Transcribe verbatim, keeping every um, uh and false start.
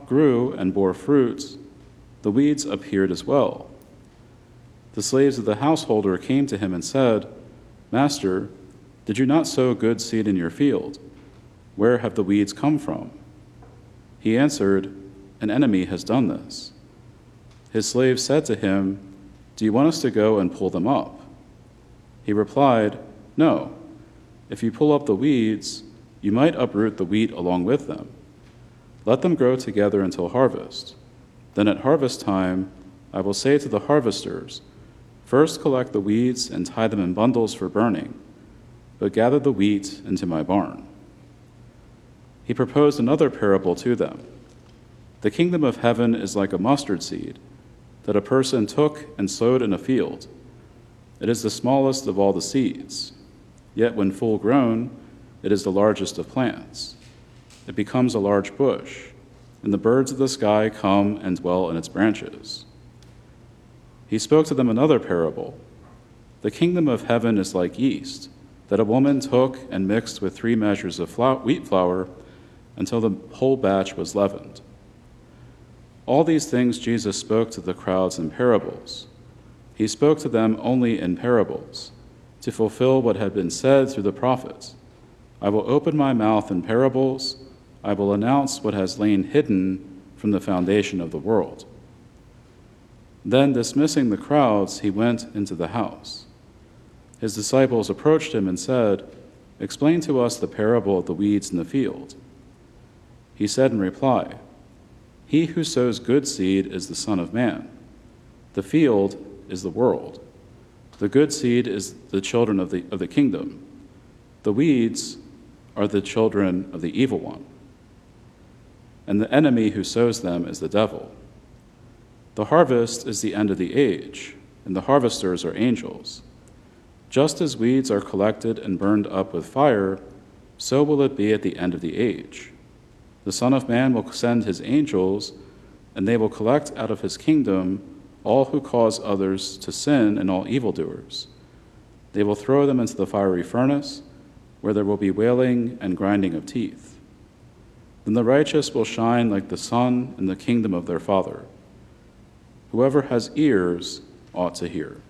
grew and bore fruit, the weeds appeared as well. The slaves of the householder came to him and said, "Master, did you not sow good seed in your field? Where have the weeds come from?" He answered, "An enemy has done this." His slaves said to him, "Do you want us to go and pull them up?" He replied, "No. If you pull up the weeds, you might uproot the wheat along with them. Let them grow together until harvest. Then at harvest time, I will say to the harvesters, 'First collect the weeds and tie them in bundles for burning, but gather the wheat into my barn.'" He proposed another parable to them. "The kingdom of heaven is like a mustard seed that a person took and sowed in a field. It is the smallest of all the seeds, yet when full grown, it is the largest of plants. It becomes a large bush, and the birds of the sky come and dwell in its branches." He spoke to them another parable. "The kingdom of heaven is like yeast that a woman took and mixed with three measures of flour, wheat flour until the whole batch was leavened." All these things Jesus spoke to the crowds in parables. He spoke to them only in parables, to fulfill what had been said through the prophets. "I will open my mouth in parables. I will announce what has lain hidden from the foundation of the world." Then, dismissing the crowds, he went into the house. His disciples approached him and said, "Explain to us the parable of the weeds in the field." He said in reply, "He who sows good seed is the Son of Man. The field is the world. The good seed is the children of the, of the kingdom. The weeds are the children of the evil one. And the enemy who sows them is the devil. The harvest is the end of the age, and the harvesters are angels. Just as weeds are collected and burned up with fire, so will it be at the end of the age. The Son of Man will send his angels, and they will collect out of his kingdom all who cause others to sin and all evildoers. They will throw them into the fiery furnace, where there will be wailing and grinding of teeth. Then the righteous will shine like the sun in the kingdom of their Father. Whoever has ears ought to hear."